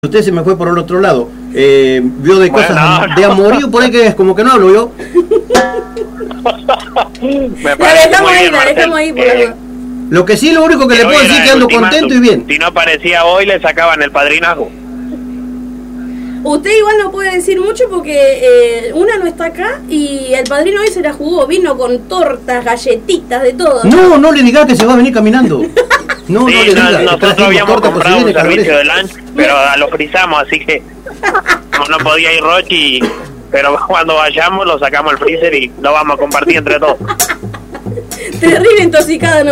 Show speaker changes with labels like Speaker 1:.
Speaker 1: Usted se me fue por el otro lado. Vio de cosas de amorío por ahí que es como que no hablo yo.
Speaker 2: Me la dejamos ahí,
Speaker 1: Lo que sí, lo único que le puedo decir es que ando contento y bien.
Speaker 3: Si no aparecía hoy, le sacaban el padrinazo.
Speaker 2: Usted igual no puede decir mucho porque una no está acá y el padrino hoy se la jugó, vino con tortas, galletitas, de todo.
Speaker 1: No le diga que se va a venir caminando. No,
Speaker 3: sí,
Speaker 1: no le diga.
Speaker 3: Nosotros habíamos comprado un servicio de lunch, pero lo frizamos, así que no podía ir Rochi, pero cuando vayamos lo sacamos al freezer y lo vamos a compartir entre todos.
Speaker 2: Terrible intoxicada, no